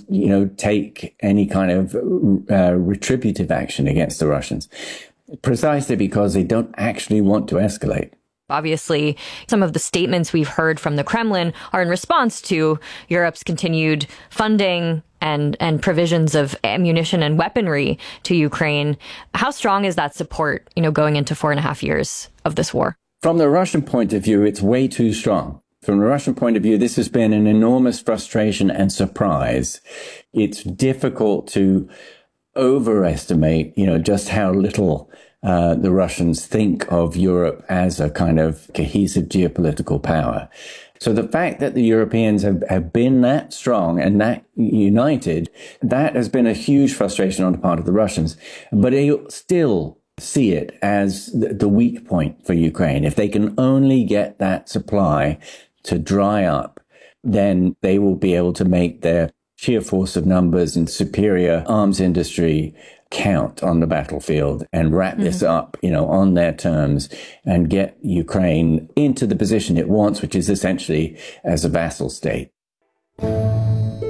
take any kind of retributive action against the Russians, precisely because they don't actually want to escalate. Obviously, some of the statements we've heard from the Kremlin are in response to Europe's continued funding and provisions of ammunition and weaponry to Ukraine. How strong is that support, going into 4.5 years of this war? From the Russian point of view, it's way too strong. From the Russian point of view, this has been an enormous frustration and surprise. It's difficult to overestimate, just how little the Russians think of Europe as a kind of cohesive geopolitical power. So the fact that the Europeans have been that strong and that united, that has been a huge frustration on the part of the Russians. But they still see it as the weak point for Ukraine. If they can only get that supply to dry up, then they will be able to make their sheer force of numbers and superior arms industry count on the battlefield and wrap this up, on their terms and get Ukraine into the position it wants, which is essentially as a vassal state.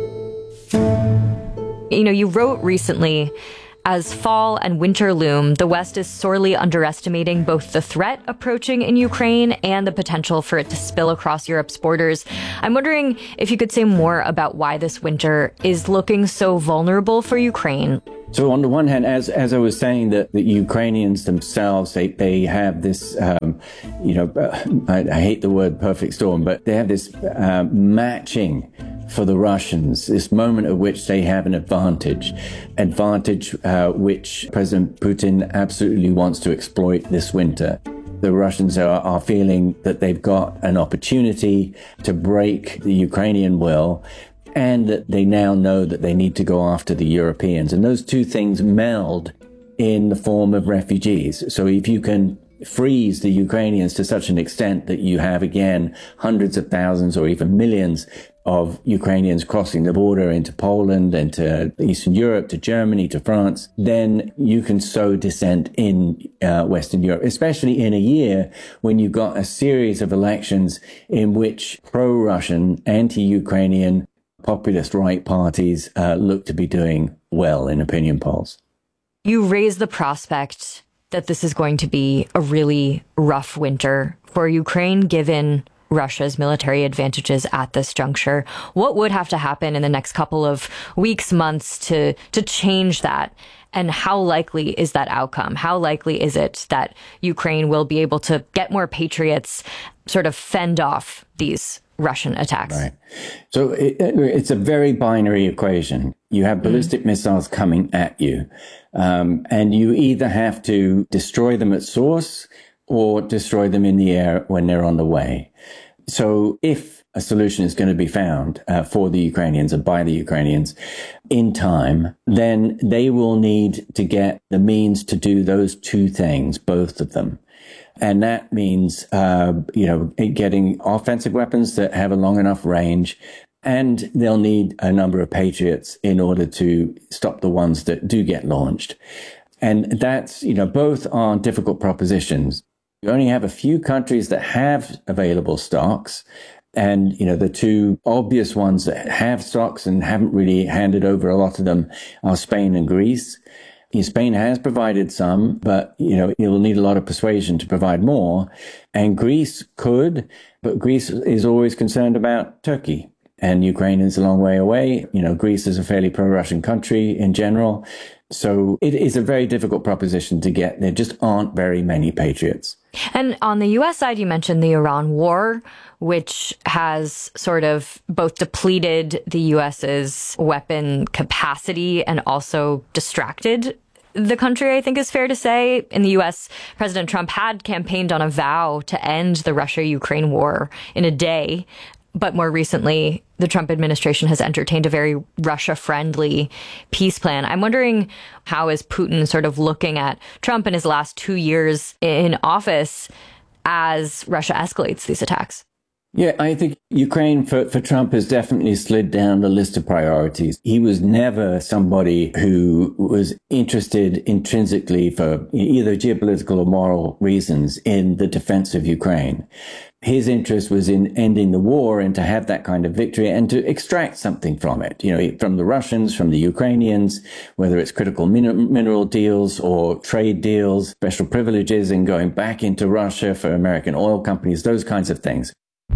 You know, you wrote recently, as fall and winter loom, the West is sorely underestimating both the threat approaching in Ukraine and the potential for it to spill across Europe's borders. I'm wondering if you could say more about why this winter is looking so vulnerable for Ukraine. So on the one hand, as I was saying, that the Ukrainians themselves, they have this, I hate the word perfect storm, but they have this matching for the Russians, this moment at which they have an advantage which President Putin absolutely wants to exploit this winter. The Russians are feeling that they've got an opportunity to break the Ukrainian will, and that they now know that they need to go after the Europeans. And those two things meld in the form of refugees. So if you can freeze the Ukrainians to such an extent that you have, again, hundreds of thousands or even millions of Ukrainians crossing the border into Poland, into Eastern Europe, to Germany, to France, then you can sow dissent in Western Europe, especially in a year when you've got a series of elections in which pro-Russian, anti-Ukrainian, populist right parties look to be doing well in opinion polls. You raise the prospect that this is going to be a really rough winter for Ukraine, given Russia's military advantages at this juncture. What would have to happen in the next couple of weeks, months to change that? And how likely is that outcome? How likely is it that Ukraine will be able to get more Patriots, sort of fend off these Russian attacks? Right. So it's a very binary equation. You have ballistic missiles coming at you, and you either have to destroy them at source or destroy them in the air when they're on the way. So if a solution is going to be found for the Ukrainians and by the Ukrainians in time, then they will need to get the means to do those two things, both of them. And that means, getting offensive weapons that have a long enough range, and they'll need a number of Patriots in order to stop the ones that do get launched. And that's, both are difficult propositions. You only have a few countries that have available stocks. And, the two obvious ones that have stocks and haven't really handed over a lot of them are Spain and Greece. Spain has provided some, but, it will need a lot of persuasion to provide more. And Greece could, but Greece is always concerned about Turkey. And Ukraine is a long way away. Greece is a fairly pro-Russian country in general. So it is a very difficult proposition to get. There just aren't very many Patriots. And on the U.S. side, you mentioned the Iran war, which has sort of both depleted the U.S.'s weapon capacity and also distracted the country, I think is fair to say. In the U.S., President Trump had campaigned on a vow to end the Russia-Ukraine war in a day. But more recently, the Trump administration has entertained a very Russia-friendly peace plan. I'm wondering, how is Putin sort of looking at Trump in his last 2 years in office as Russia escalates these attacks? Yeah, I think Ukraine for Trump has definitely slid down the list of priorities. He was never somebody who was interested intrinsically for either geopolitical or moral reasons in the defense of Ukraine. His interest was in ending the war and to have that kind of victory and to extract something from it, from the Russians, from the Ukrainians, whether it's critical mineral deals or trade deals, special privileges in going back into Russia for American oil companies, those kinds of things.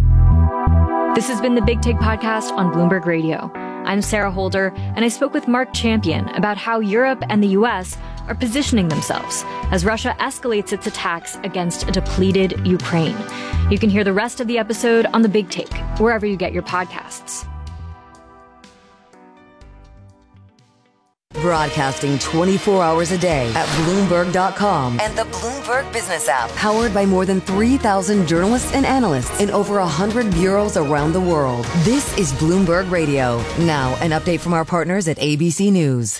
This has been the Big Take Podcast on Bloomberg Radio. I'm Sarah Holder, and I spoke with Mark Champion about how Europe and the U.S. are positioning themselves as Russia escalates its attacks against a depleted Ukraine. You can hear the rest of the episode on The Big Take, wherever you get your podcasts. Broadcasting 24 hours a day at Bloomberg.com and the Bloomberg Business app. Powered by more than 3,000 journalists and analysts in over 100 bureaus around the world. This is Bloomberg Radio. Now, an update from our partners at ABC News.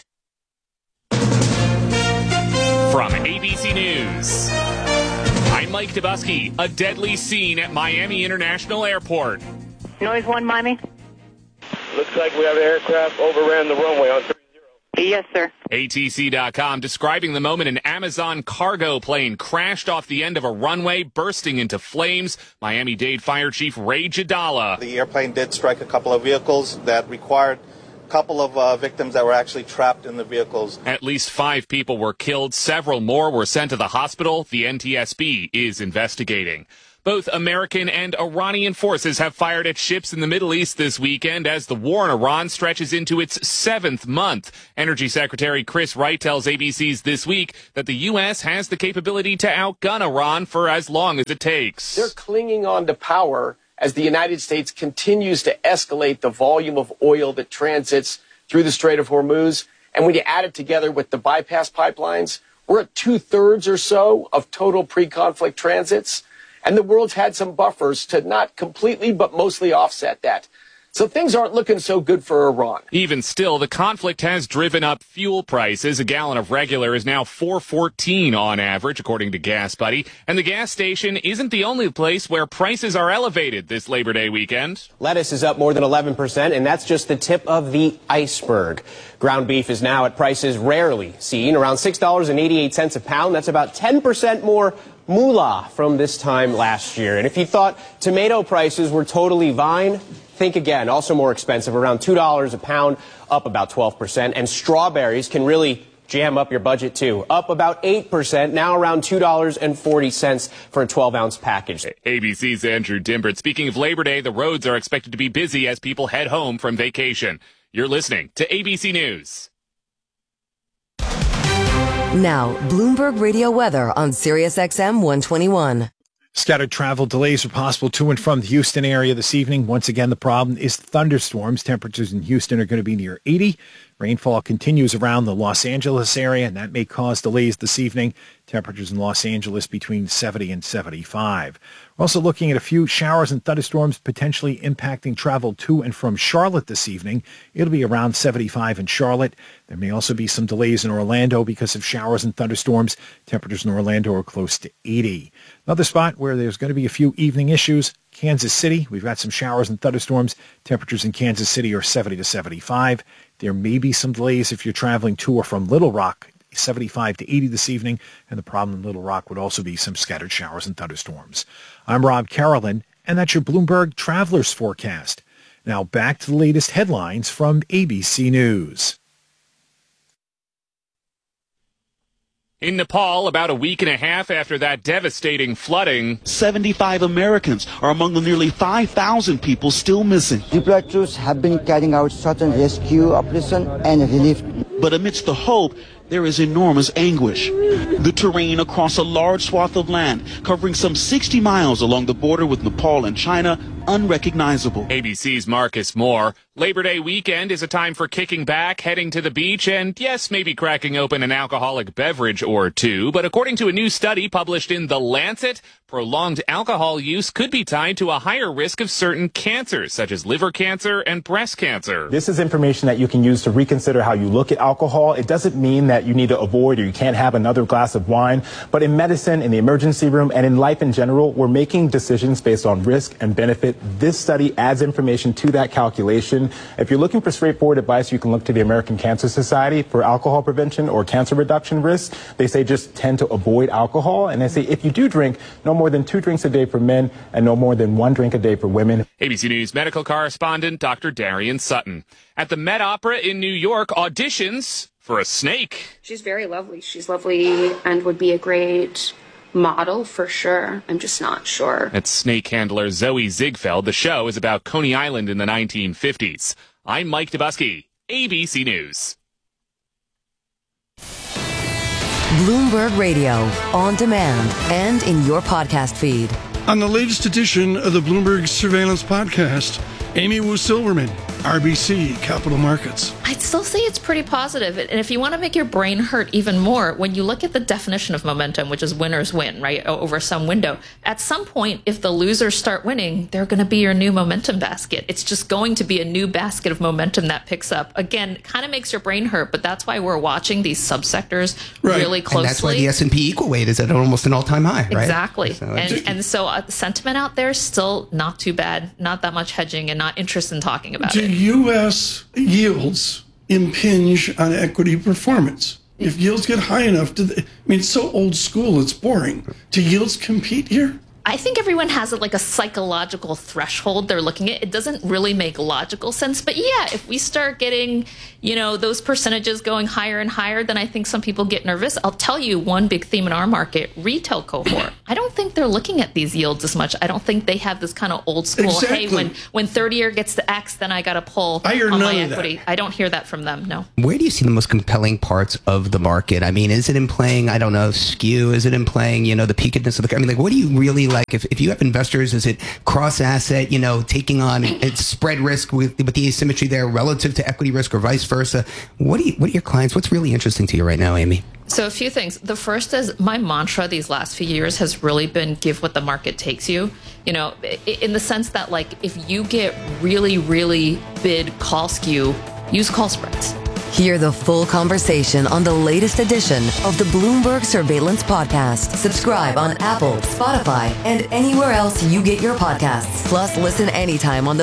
From ABC News, I'm Mike Dubusky. A deadly scene at Miami International Airport. Noise 1, Miami. Looks like we have an aircraft overran the runway on 30. Yes, sir. ATC.com describing the moment an Amazon cargo plane crashed off the end of a runway, bursting into flames. Miami-Dade Fire Chief Ray Jadala. The airplane did strike a couple of vehicles that required couple of victims that were actually trapped in the vehicles. At least 5 people were killed. Several more were sent to the hospital. The NTSB is investigating. Both American and Iranian forces have fired at ships in the Middle East this weekend as the war in Iran stretches into its 7th month. Energy Secretary Chris Wright tells ABC's This Week that the U.S. has the capability to outgun Iran for as long as it takes. They're clinging on to power as the United States continues to escalate the volume of oil that transits through the Strait of Hormuz. And when you add it together with the bypass pipelines, we're at 2/3 or so of total pre-conflict transits. And the world's had some buffers to not completely, but mostly offset that. So things aren't looking so good for Iran. Even still, the conflict has driven up fuel prices. A gallon of regular is now $4.14 on average, according to Gas Buddy. And the gas station isn't the only place where prices are elevated this Labor Day weekend. Lettuce is up more than 11%, and that's just the tip of the iceberg. Ground beef is now at prices rarely seen, around $6.88 a pound. That's about 10% more moolah from this time last year. And if you thought tomato prices were totally fine, think again. Also more expensive, around $2 a pound, up about 12%. And strawberries can really jam up your budget too, up about 8%, now around $2.40 for a 12-ounce package. ABC's Andrew Dimbert. Speaking of Labor Day, the roads are expected to be busy as people head home from vacation. You're listening to ABC News. Now, Bloomberg Radio weather on Sirius XM 121. Scattered travel delays are possible to and from the Houston area this evening. Once again, the problem is thunderstorms. Temperatures in Houston are going to be near 80. Rainfall continues around the Los Angeles area, and that may cause delays this evening. Temperatures in Los Angeles between 70 and 75. We're also looking at a few showers and thunderstorms potentially impacting travel to and from Charlotte this evening. It'll be around 75 in Charlotte. There may also be some delays in Orlando because of showers and thunderstorms. Temperatures in Orlando are close to 80. Another spot where there's going to be a few evening issues, Kansas City. We've got some showers and thunderstorms. Temperatures in Kansas City are 70 to 75. There may be some delays if you're traveling to or from Little Rock, 75 to 80 this evening. And the problem in Little Rock would also be some scattered showers and thunderstorms. I'm Rob Carolyn, and that's your Bloomberg Travelers Forecast. Now back to the latest headlines from ABC News. In Nepal, about a week and a half after that devastating flooding, 75 Americans are among the nearly 5,000 people still missing. Deployed troops have been carrying out search and rescue operation and relief. But amidst the hope, there is enormous anguish. The terrain across a large swath of land, covering some 60 miles along the border with Nepal and China, unrecognizable. ABC's Marcus Moore. Labor Day weekend is a time for kicking back, heading to the beach, and yes, maybe cracking open an alcoholic beverage or two. But according to a new study published in The Lancet, prolonged alcohol use could be tied to a higher risk of certain cancers, such as liver cancer and breast cancer. This is information that you can use to reconsider how you look at alcohol. It doesn't mean that you need to avoid or you can't have another glass of wine. But in medicine, in the emergency room, and in life in general, we're making decisions based on risk and benefit. This study adds information to that calculation. If you're looking for straightforward advice, you can look to the American Cancer Society for alcohol prevention or cancer reduction risk. They say just tend to avoid alcohol. And they say if you do drink, no more than 2 drinks a day for men and no more than 1 drink a day for women. ABC News medical correspondent Dr. Darian Sutton. At the Met Opera in New York, auditions for a snake. She's very lovely. She's lovely and would be a great model for sure. I'm just not sure. That's snake handler Zoe Ziegfeld. The show is about Coney Island in the 1950s. I'm Mike Dubusky, ABC News. Bloomberg Radio, on demand and in your podcast feed. On the latest edition of the Bloomberg Surveillance Podcast, Amy Wu Silverman, RBC Capital Markets. I'd still say it's pretty positive. And if you want to make your brain hurt even more, when you look at the definition of momentum, which is winners win, right, over some window, at some point, if the losers start winning, they're going to be your new momentum basket. It's just going to be a new basket of momentum that picks up. Again, kind of makes your brain hurt, but that's why we're watching these subsectors really closely. And that's why the S&P equal weight is at almost an all-time high, right? Exactly. So so the sentiment out there is still not too bad, not that much hedging, and not interested in talking about it. Do U.S. yields impinge on equity performance? If yields get high enough, it's so old school, it's boring. Do yields compete here? I think everyone has like a psychological threshold they're looking at. It doesn't really make logical sense. But yeah, if we start getting, those percentages going higher and higher, then I think some people get nervous. I'll tell you one big theme in our market, retail cohort. I don't think they're looking at these yields as much. I don't think they have this kind of old school, Exactly. hey, when 30-year gets to X, then I got to pull I hear on my none of equity. that. I don't hear that from them, no. Where do you see the most compelling parts of the market? I mean, is it in playing, I don't know, skew? Is it in playing, the peakedness of the... I mean, like, what do you really like? If you have investors, is it cross-asset, taking on its spread risk with the asymmetry there relative to equity risk or vice versa? What are your clients, what's really interesting to you right now, Amy? So a few things. The first is my mantra these last few years has really been give what the market takes you. In the sense that, like, if you get really, really bid call skew, use call spreads. Hear the full conversation on the latest edition of the Bloomberg Surveillance Podcast. Subscribe on Apple, Spotify, and anywhere else you get your podcasts. Plus, listen anytime on the